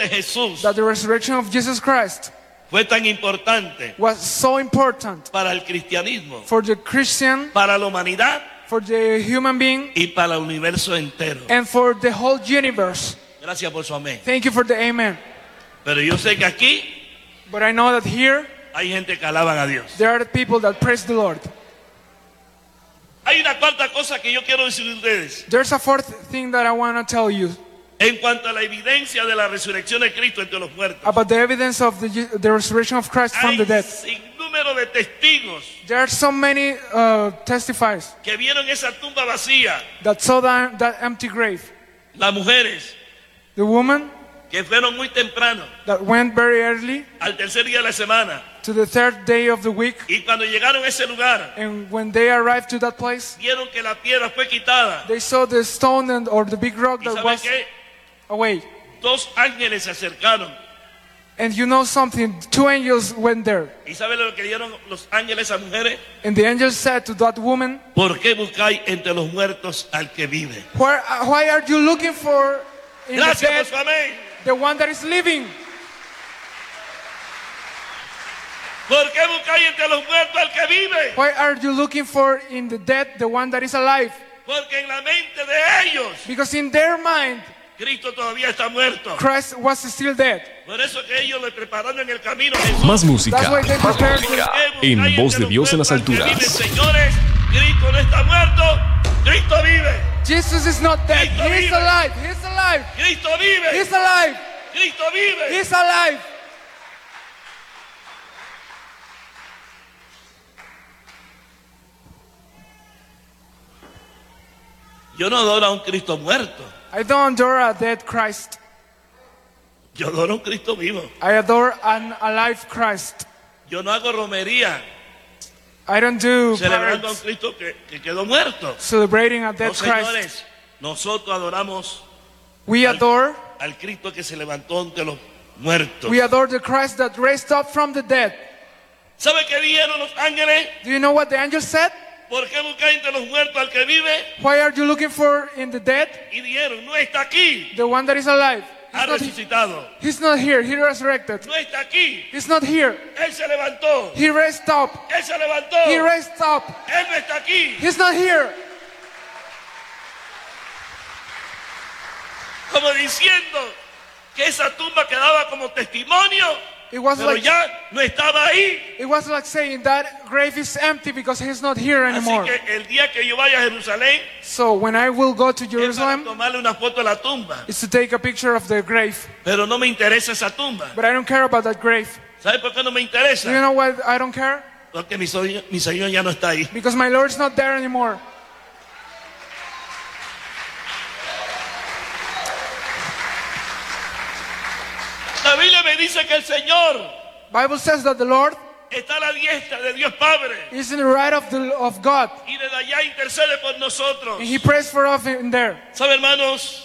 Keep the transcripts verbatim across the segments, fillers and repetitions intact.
de Jesús that the resurrection of Jesus Christ fue tan importante was so important para el cristianismo, for the Christian, para la humanidad for the human being, y para el universo entero. and for the whole universe. Gracias por su amén. Thank you for the amen. Pero yo sé que aquí But I know that here, hay gente que alaban a Dios. there are people that praise the Lord. Hay una cuarta cosa que yo quiero decir a ustedes. There's a fourth thing that I want to tell you En cuanto a la evidencia de la resurrección de Cristo entre los muertos. about the evidence of the, the resurrection of Christ from Hay the dead. sinnúmero de testigos There are so many uh, testifies que vieron esa tumba vacía. that saw that, that empty grave. Las mujeres The woman que fueron muy temprano, that went very early al tercer día de la semana. to the third day of the week, Y cuando llegaron a ese lugar, and when they arrived to that place, vieron que la piedra fue quitada. they saw the stone and, or the big rock ¿Y that saben was qué? away. Dos ángeles se acercaron. And you know something, two angels went there. ¿Y saben lo que dieron los ángeles a mujeres? And the angel said to that woman, ¿Por qué buscáis entre los muertos al que vive? Where, uh, why are you looking for in the Gracias por dead su amén. the one that is living? ¿Por qué buscáis entre los muertos al que vive? Why are you looking for in the dead the one that is alive? Porque en la mente de ellos, Because in their mind, Cristo todavía está muerto. Christ was still dead. Por eso que ellos le prepararon en el camino a Jesús. Más música That's why they prepared the, ¿Por qué buscáis en entre Voz de los Dios en las muertos al que alturas. vive? Señores, Cristo no está muerto, Cristo vive. Jesus is not dead. Cristo He is vive. alive. He is alive. Cristo vive. He's alive. Cristo vive. He's alive. Yo no adoro a un Cristo muerto. I don't adore a dead Christ. Yo adoro a un Cristo vivo. I adore an alive Christ. Yo no hago romería I don't do celebrando a un parades Cristo que, que quedó muerto. celebrating a No, dead Christ. señores, nosotros adoramos We al, adore, al Cristo que se levantó ante los muertos. we adore the Christ that raised up from the dead. ¿Sabe qué dijeron los ángeles? Do you know what the angel said? ¿Por qué buscáis entre los muertos al que vive? Why are you looking for in the dead Y dijeron, no está aquí, the one that is alive? ha He's not, resucitado. he's not here. He resurrected. No está aquí, He's not here. Él se levantó. He raised up. Él se levantó. He raised up. Él no está aquí. He's not here. Como diciendo que esa tumba quedaba como testimonio, It was pero like ya no estaba ahí. it was like saying that grave is empty because he's not here Así anymore. que el día que yo vaya a Jerusalén, So when I will go to es para Jerusalem, tomarle una foto a la tumba. it's to take a picture of the grave. Pero no me interesa esa tumba. But I don't care about that grave. ¿Sabe por qué no me Do you interesa? know why I don't care? Porque mi, soy- mi Señor ya no está ahí. Because my Lord is not there anymore. La Biblia me dice que el Señor Bible says that the Lord está a la diestra de Dios Padre is in the right of the of God, y desde allá intercede por nosotros. and He prays for us in there. ¿Sabe, hermanos?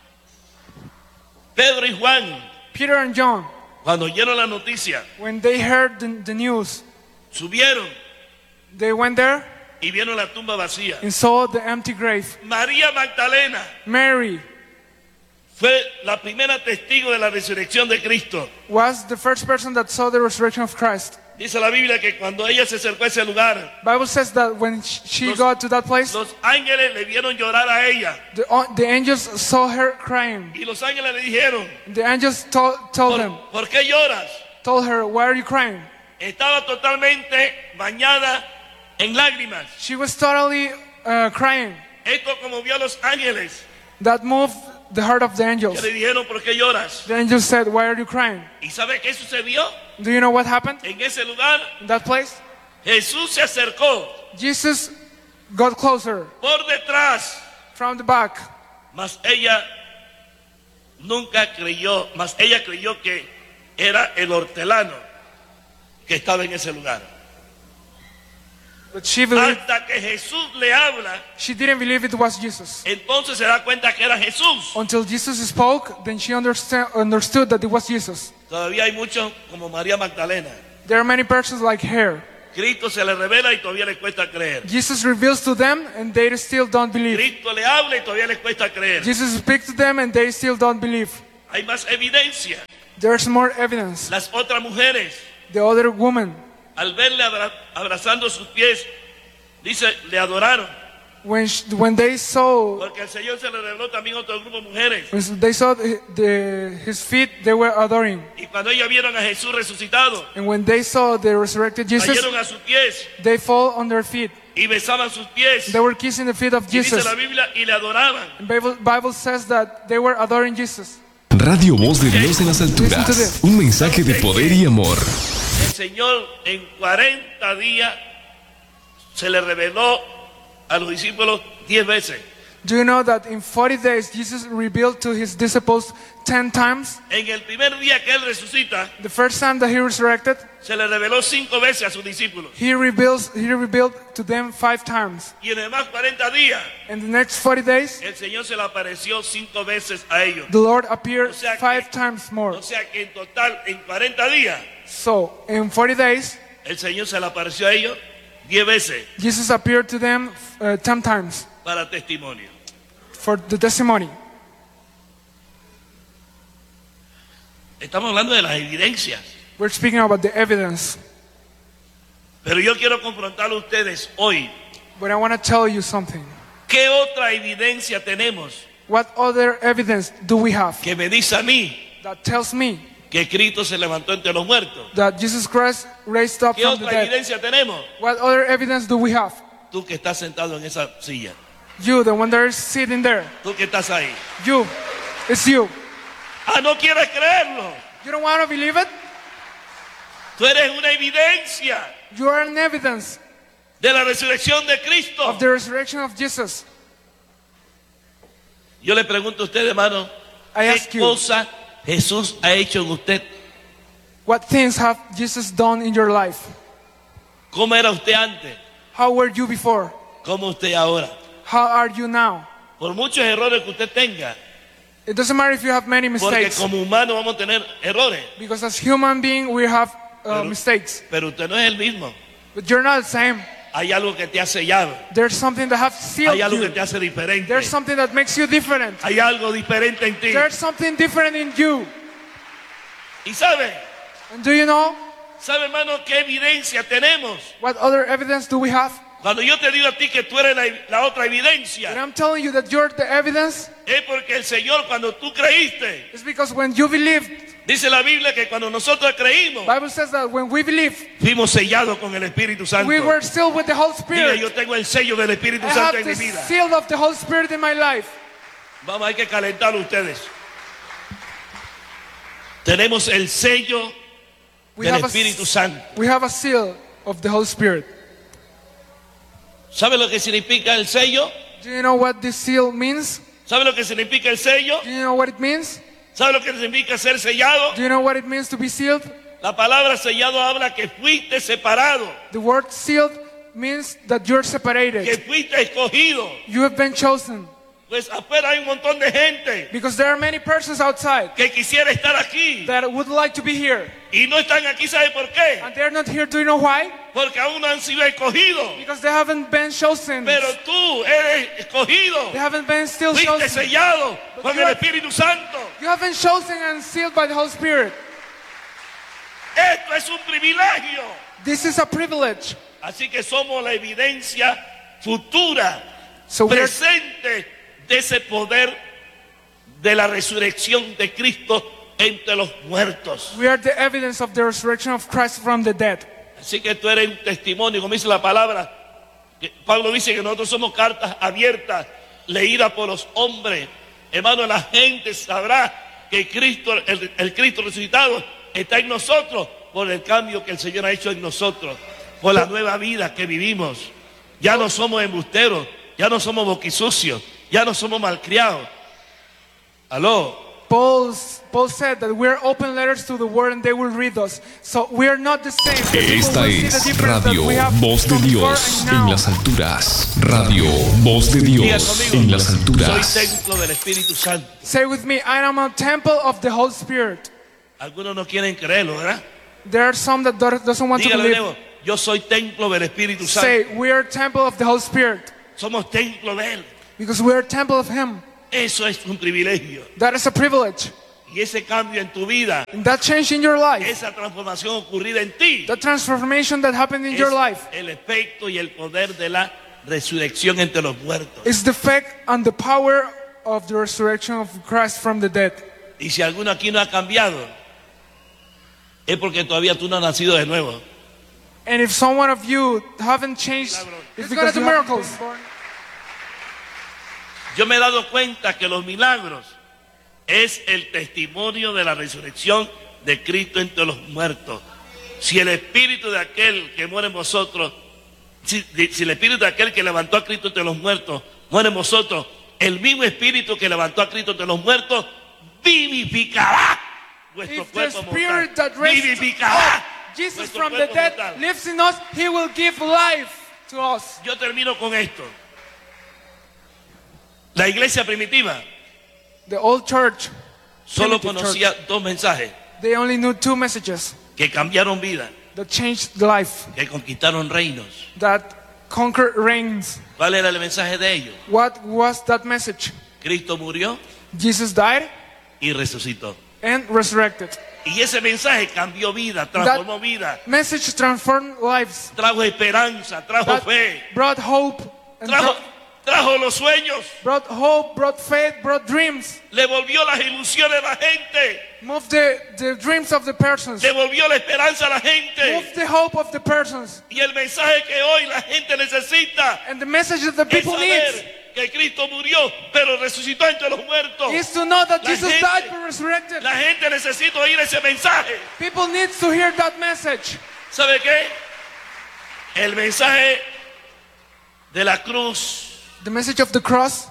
Pedro y Juan, Peter and John, cuando oyeron la noticia, when they heard the, the news, subieron they went there y vieron la tumba vacía. and saw the empty grave. María Magdalena Mary fue la primera testigo de la resurrección de Cristo. was the first person that saw the resurrection of Christ. Dice la Biblia que cuando ella se acercó a ese lugar, Bible says that when sh- she Los- got to that place, los ángeles le vieron llorar a ella. the, uh, the angels saw her crying. Y los ángeles le dijeron, The angels told, told them, ¿por, ¿por qué lloras? told her, why are you crying? Estaba totalmente bañada en lágrimas. She was totally uh, crying. Esto conmovió a los ángeles, That moved the heart of the que angels. le dijeron, ¿por qué lloras? The angel said, why are you crying? ¿Y sabe qué sucedió? Do you know what happened En ese lugar, in that place? Jesús se acercó Jesus got closer por detrás, from the back, mas ella nunca creyó, mas ella creyó que era el hortelano que estaba en ese lugar. but she believed, Hasta que Jesús le habla, she didn't believe it was Jesus. entonces se da cuenta que era Jesús. Until Jesus spoke, then she understand, understood that it was Jesus. Todavía hay muchos como María Magdalena. There are many persons like her. Cristo se le revela y todavía le cuesta creer. Jesus reveals to them and they still don't believe. Cristo le habla y todavía le cuesta creer. Jesus speaks to them and they still don't believe. Hay más evidencia. There's more evidence. Las otras mujeres, The other woman, al verle abra- abrazando sus pies, dice, le adoraron. when sh when they saw Porque al Señor se le reveló también otro grupo de mujeres. when they saw the, the, his feet, they were adoring. Y cuando ellas vieron a Jesús resucitado, And when they saw the resurrected Jesus, cayeron a sus pies they fall on their feet. y besaban sus pies. They were kissing the feet of Y dice Jesus. la Biblia, y le adoraban. And Bible, Bible says that they were adoring Jesus. Radio Voz de Dios en las alturas. Un mensaje de poder y amor. El Señor en cuarenta días se le reveló a los discípulos diez veces. Do you know that in forty days Jesus revealed to his disciples ten times? En el primer día que Él resucita, The first time that he resurrected, se le reveló cinco veces a sus discípulos. he reveals he revealed to them five times. Y en los demás cuarenta días, In the next forty days, el Señor se le apareció cinco veces a ellos. the Lord appeared O sea que- five times more. O sea que en total, en cuarenta días, So in forty days, el Señor se le apareció a ellos diez veces Jesus appeared to them uh, ten times para testimonio. for the testimony. Estamos hablando de las evidencias. We're speaking about the evidence. Pero yo quiero confrontar a ustedes hoy. But I want to tell you something. ¿Qué otra evidencia tenemos What other evidence do we have que me dice a mí that tells me que Cristo se levantó entre los muertos? that Jesus Christ raised up ¿Qué from the otra dead? evidencia tenemos? What other evidence do we have? Tú que estás sentado en esa silla. You, the one that is sitting there. Tú que estás ahí. You. It's you. Ah, no quieres creerlo. You don't want to believe it? Tú eres una evidencia You are an evidence de la resurrección de Cristo. of the resurrection of Jesus. Yo le pregunto a usted, hermano, I ask ¿qué you, cosa Jesús ha hecho en usted? what things have Jesus done in your life? ¿Cómo era usted antes? How were you before? ¿Cómo usted ahora? How are you now? Por muchos errores que usted tenga, It doesn't matter if you have many porque mistakes, como humanos vamos a tener errores, because as human beings we have uh, Pero- mistakes. pero usted no es el mismo. But you're not the same. Hay algo que te ha sellado, There's something that has sealed hay algo que you. te hace diferente, There's something that makes you different. hay algo diferente en ti. There's something different in you. Y sabe, And do you know sabe hermano, qué evidencia tenemos. what other evidence do we have? Cuando yo te digo a ti que tú eres la, la otra And evidencia, I'm telling you that you're the evidence. es porque el Señor, cuando tú creíste, It's because when you believed, dice la Biblia que cuando nosotros creímos, Bible says that when we believe, fuimos sellados con el Espíritu Santo. we were sealed with the Holy Diga, yo Spirit. tengo el sello del Espíritu I Santo have en mi the vida. seal of the Holy Spirit in my life. Vamos, hay que calentar ustedes. Tenemos el sello We del have, a, Espíritu Santo. we have a seal of the Holy Spirit. ¿Sabe lo que significa el sello? Do you know what this seal means? ¿Sabe lo que significa el sello? Do you know what it means? ¿Sabe lo que significa ser sellado? Do you know what it means to be sealed? La palabra sellado habla que fuiste separado, The word sealed means that you're que separated. fuiste escogido. You have been chosen. Pues afuera hay un montón de gente Because there are many persons outside que quisiera estar aquí that would like to be here. y no están aquí. ¿Sabe por qué? And they're not here. Do you know why? Porque aún no han sido escogidos. Because they haven't been chosen. Pero tú eres escogido, They haven't been still fuiste chosen. sellado con you el are- Espíritu Santo. You have been chosen and sealed by the Holy Spirit. Esto es un privilegio. This is a privilege. Así que somos la evidencia futura, So we're, presente de ese poder de la resurrección de Cristo entre los muertos. we are the evidence of the resurrection of Christ from the dead. Así que tú eres un testimonio, como dice la palabra. Que Pablo dice que nosotros somos cartas abiertas, leídas por los hombres. Hermano, la gente sabrá que Cristo, el, el Cristo resucitado, está en nosotros por el cambio que el Señor ha hecho en nosotros, por la nueva vida que vivimos. Ya no somos embusteros, ya no somos boquisucios, ya no somos malcriados. Aló. Paul, Paul said that we're open letters to the world and they will read us. So we are not the same. The people Esta will see the es difference that Radio we have Voz de from before Dios and en now. las alturas. Radio Voz de Diga Dios conmigo, en las soy alturas. templo del Espíritu Santo. Say with me, I am a temple of the Holy Spirit. Algunos no quieren creerlo, ¿verdad? There are some that don't- doesn't want to Dígale de believe. nuevo, yo soy templo del Espíritu Santo. Say, we are temple of the Holy Spirit. Somos templo de Él. Because we are temple of Him. Eso es un privilegio. That is a privilege. Y ese cambio en tu vida, And that change in your life, esa transformación ocurrida en ti, that transformation that happened in your es life, el efecto y el poder de la resurrección entre los muertos. is the fact and the power of the resurrection of Christ from the dead. Y si alguno aquí no ha cambiado, es porque todavía tú no has nacido de nuevo. And if someone of you haven't changed, it's because you haven't been born. Yo me he dado cuenta que los milagros es el testimonio de la resurrección de Cristo entre los muertos. Si el espíritu de aquel que muere en vosotros, si, si el espíritu de aquel que levantó a Cristo entre los muertos muere en vosotros, el mismo espíritu que levantó a Cristo entre los muertos vivificará vuestro If the cuerpo spirit mortal. that raised Vivificará up Jesus vuestro from the cuerpo dead mortal. lives in us, He will give life to us. Yo termino con esto. La iglesia primitiva The old church, solo primitive conocía dos mensajes they only knew two messages que cambiaron vida, that changed life, que conquistaron reinos. that conquered reigns. ¿Cuál era el mensaje de ellos? What was that message? Cristo murió Jesus died y resucitó. and resurrected. Y ese mensaje cambió vida, transformó vida, Message transformed lives. trajo esperanza, trajo That fe, brought hope and trajo, brought, trajo los sueños, brought hope, brought faith, brought dreams. le volvió las ilusiones a la gente, Moved the, the dreams of the persons. devolvió la esperanza a la gente. Moved the hope of the persons. Y el mensaje que hoy la gente necesita And the message that the es people need saber que Cristo murió, pero resucitó entre los muertos. is to know that La Jesus gente- died but resurrected. La gente necesita oír ese mensaje. People need to hear that message. ¿Sabe qué? El mensaje de la cruz The message of the cross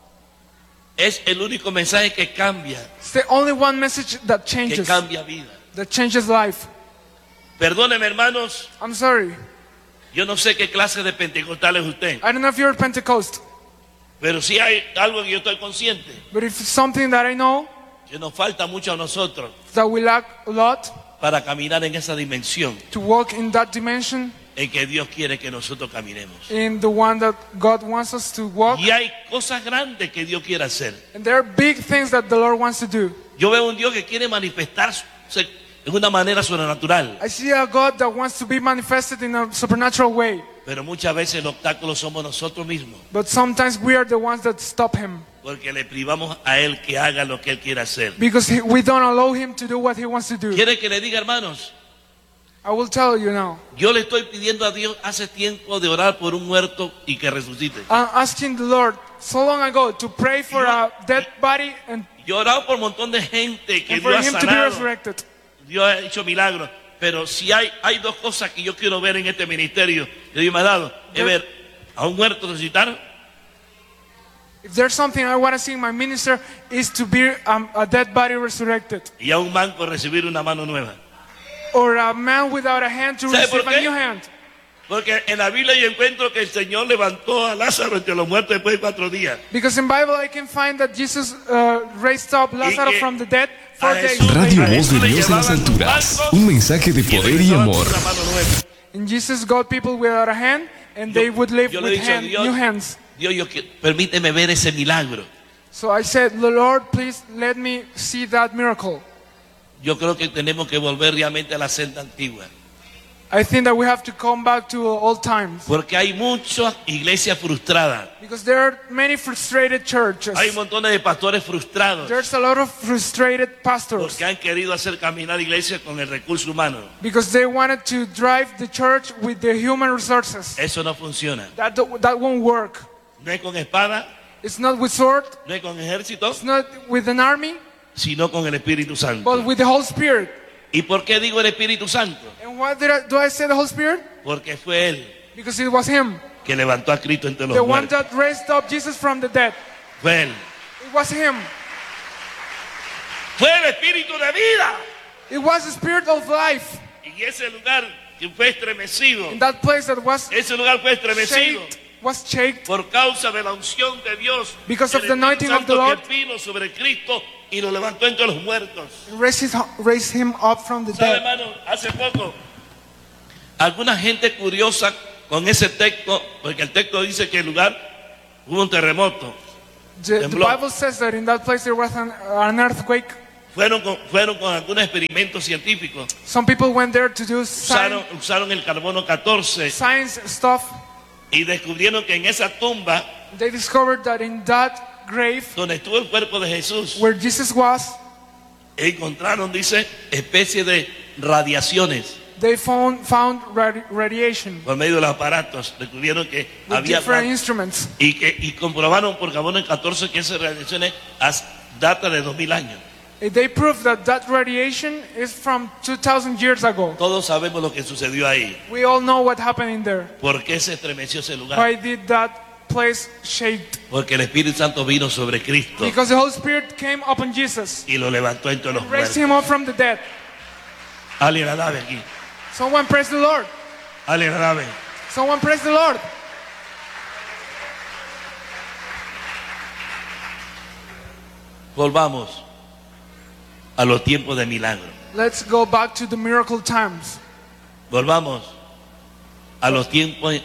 es el único mensaje que cambia, is the only one message that que changes, cambia vida. that changes life. Perdóneme, hermanos, I'm sorry. yo no sé qué clase de pentecostal es usted, I don't know if you're Pentecost, pero sí hay algo que yo estoy consciente, but if it's something that I know que nos falta mucho a nosotros that we lack a lot para caminar en esa dimensión to walk in that dimension, en que Dios quiere que nosotros caminemos. in the one that God wants us to walk. Y hay cosas grandes que Dios quiere hacer. And there are big things that the Lord wants to do. Yo veo un Dios que quiere manifestarse en una manera sobrenatural, I see a God that wants to be manifested in a supernatural way. pero muchas veces el obstáculo somos nosotros mismos, But sometimes we are the ones that stop Him. porque le privamos a Él que haga lo que Él quiere hacer. Because he, we don't allow Him to do what He wants to do. ¿Quiere que le diga, hermanos? I will tell you now. Yo le estoy pidiendo a Dios hace tiempo de orar por un muerto y que resucite. I'm asking the Lord so long ago to pray for a dead body and, Yo he orado por un montón de gente que and for Dios ha Him to be sanado, resurrected. Dios ha hecho milagros, pero si hay, hay dos cosas que yo quiero ver en este ministerio que Dios me ha dado, es ver a un muerto resucitar If there's something I want to see in my minister is to be um, a dead body resurrected. y a un manco recibir una mano nueva. Or a man without a hand to ¿Sabe por receive a qué? new hand. Porque en la Biblia yo encuentro que el Señor levantó a Lázaro entre los muertos después de cuatro días. Because in Bible I can find that Jesus uh, raised up Lazarus que from the dead four a days Jesús- Radio a Voz Jesús de le Dios en las llevaban un alturas. manco Un mensaje de y le poder y regresaban amor. una mano nueva. And Jesus got people without a hand and they would live Yo le he with dicho a hand, Dios, new hands. Dios, yo que- permíteme ver ese milagro. So I said, Lord, please let me see that miracle. Yo creo que tenemos que volver realmente a la senda antigua. I think that we have to come back to old times. Porque hay muchas iglesias frustradas. Because there are many frustrated churches. Hay montones de pastores frustrados. There's a lot of frustrated pastors. Porque han querido hacer caminar iglesias con el recurso humano. Because they wanted to drive the church with the human resources. Eso no funciona. That, that won't work. No es con espada, It's not with sword. no es con ejército, It's not with an army. sino con el Espíritu Santo. But with the Holy Spirit. ¿Y por qué digo el Espíritu Santo? And why did I, do I say the Holy Spirit? Porque fue Él Because it was Him. que levantó a Cristo entre los The one muertos. that raised up Jesus from the dead. Fue Él. It was Him. Fue el Espíritu de vida. It was the Spirit of life. Y ese lugar que fue estremecido, In that place that was ese lugar fue estremecido shaked, was shaked por causa de la unción de Dios. Because of el the Espíritu anointing of Santo the Lord. que vino sobre Cristo y lo levantó entre los muertos. raised, his, raised Him up from the ¿Sabe, dead. hermano? Hace poco, alguna gente curiosa con ese texto, porque el texto dice que el lugar hubo un terremoto. The, the Tembló. Bible says that in that place there was an, an earthquake. fueron con, fueron con algunos experimentos científicos. Some people went there to do Usaron, science, usaron el carbono catorce science stuff. y descubrieron que en esa tumba They discovered that in that grave donde estuvo el cuerpo de Jesús, where Jesus was, encontraron, dice, especies de radiaciones. they found, found radi- radiation Por medio de los aparatos descubrieron que with había different ra- instruments. y que y comprobaron por carbono catorce que esas radiaciones as- data de dos mil años. They proved that that radiation is from two thousand years ago. Todos sabemos lo que sucedió ahí. We all know what happened in there. ¿Por qué se estremeció ese lugar? Why did that place shake? Porque el Espíritu Santo vino sobre Cristo Because the Holy Spirit came upon Jesus, y lo levantó entre los raised muertos. him up from the dead. Alguien alabe aquí. Someone praise the Lord. Alguien alabe. Someone praise the Lord. Volvamos a los tiempos de milagro. Let's go back to the miracle times. Volvamos a los tiempos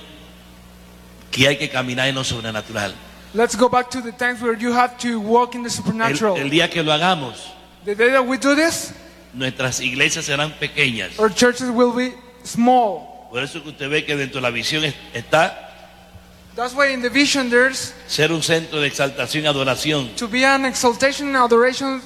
que hay que caminar en lo sobrenatural. Let's go back to the times where you have to walk in the El, supernatural. el día que lo hagamos, The day that we do this, nuestras iglesias serán pequeñas. our churches will be small. Por eso que usted ve que dentro de la visión es- está That's why in the vision there's ser un centro de exaltación y adoración, to be an exaltation and adoration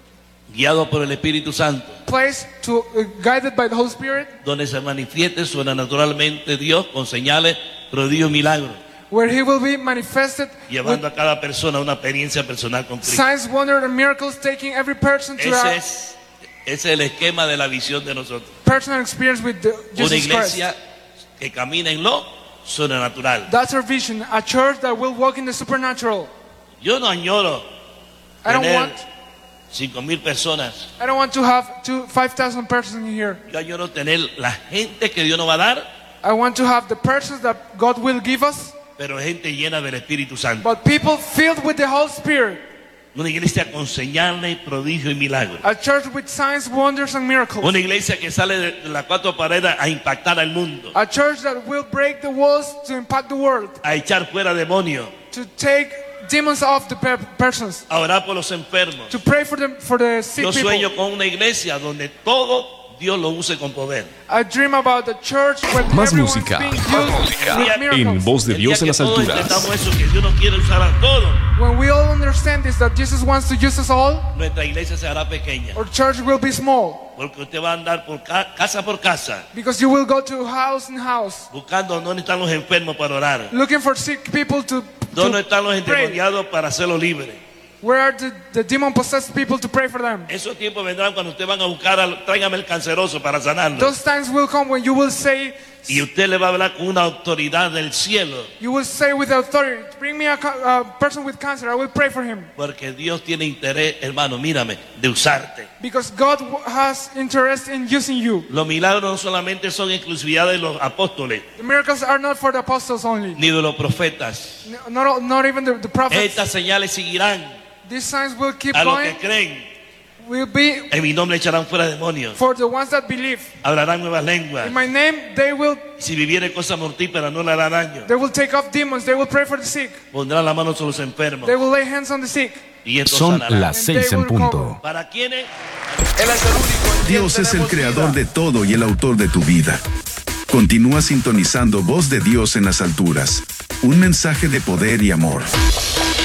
guiado por el Espíritu Santo, place, to uh, guided by the Holy Spirit, donde se manifieste sobrenaturalmente Dios con señales, prodigios y milagros, where He will be manifested llevando with a cada persona una experiencia personal con Cristo. signs, wonders, and miracles, taking every person to Ese a es, ese es el esquema de la visión de nosotros. personal experience with the, Una Jesus iglesia Christ. que camina en lo sobrenatural. That's our vision, a church that will walk in the supernatural. Yo no añoro I don't tener want, cinco mil personas. I don't want to have two, five thousand persons in here. Yo añoro tener la gente que Dios nos va a dar, I want to have the persons that God will give us, pero gente llena del Espíritu Santo. but people filled with the Holy Spirit. Una iglesia con señales, prodigios y milagros. A church with signs, wonders, and miracles. Una iglesia que sale de las cuatro paredes a impactar al mundo, A church that will break the walls to impact the world, a echar fuera demonios, to take demons off the pe- persons, a orar por los enfermos. to pray for them, for the sick Yo people. sueño con una iglesia donde todo Dios lo use con poder. I dream about the church where Más everyone's música. being used Más música. with En miracles. Voz de El día Dios en que las todos alturas. entendamos eso, que Dios no quiere usar a todos, When we all understand this, that Jesus wants to use us all, nuestra iglesia se hará pequeña. our church will be small. Porque usted va a andar por ca- casa por casa, Because you will go to house in house, buscando dónde están los enfermos para orar, looking for sick people to, dónde to están los pray. endemoniados para hacerlos libres. Where are the, the demon-possessed people to pray for them? Esos tiempos vendrán cuando usted van a buscar, al, tráigame el canceroso para sanarlo. Those times will come when you will say, Y usted le va a hablar con una autoridad del cielo, you will say with authority, bring me a, ca- a person with cancer, I will pray for him. porque Dios tiene interés, hermano, mírame, de usarte. Because God w- has interest in using you. Los milagros no solamente son exclusividad de los apóstoles, The miracles are not for the apostles only, ni de los profetas. N- not, all- not even the, the prophets. Estas señales seguirán These signs will keep a los que going, creen. will be En mi nombre echarán fuera demonios, for the ones that believe. hablarán nuevas lenguas. In my name, they will Si viviere cosa mortífera no le hará daño. they will take off demons, they will pray for the sick, Pondrán la mano sobre los enfermos they will lay hands on the sick. y esto Son sanará. las seis en punto. ¿Para quiénes? Él es el único en quien Dios es el tenemos creador vida. de todo y el autor de tu vida. Continúa sintonizando Voz de Dios en las alturas. Un mensaje de poder y amor.